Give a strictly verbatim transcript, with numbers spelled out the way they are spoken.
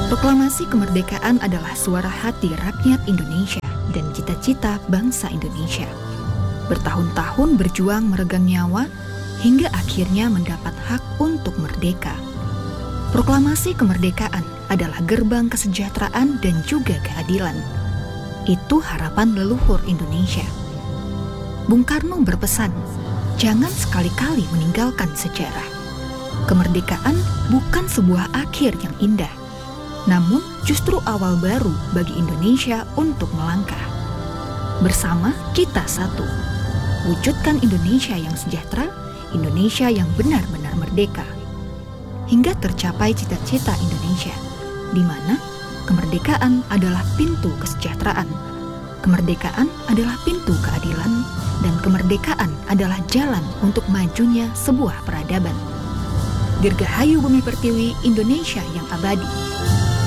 Proklamasi kemerdekaan adalah suara hati rakyat Indonesia dan cita-cita bangsa Indonesia. Bertahun-tahun berjuang meregang nyawa hingga akhirnya mendapat hak untuk merdeka. Proklamasi kemerdekaan adalah gerbang kesejahteraan dan juga keadilan. Itu harapan leluhur Indonesia. Bung Karno berpesan, jangan sekali-kali meninggalkan sejarah. Kemerdekaan bukan sebuah akhir yang indah, namun justru awal baru bagi Indonesia untuk melangkah. Bersama kita satu, wujudkan Indonesia yang sejahtera, Indonesia yang benar-benar merdeka. Hingga tercapai cita-cita Indonesia, di mana kemerdekaan adalah pintu kesejahteraan, kemerdekaan adalah pintu keadilan, dan kemerdekaan adalah jalan untuk majunya sebuah peradaban. Dirgahayu Bumi Pertiwi, Indonesia yang abadi.